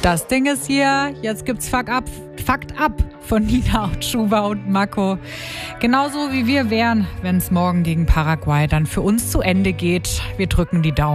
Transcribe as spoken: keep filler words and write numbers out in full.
Das Ding ist hier, jetzt gibt's Fuck up, Fakt ab von Nina und Schuba und Mako. Genauso wie wir wären, wenn es morgen gegen Paraguay dann für uns zu Ende geht. Wir drücken die Daumen.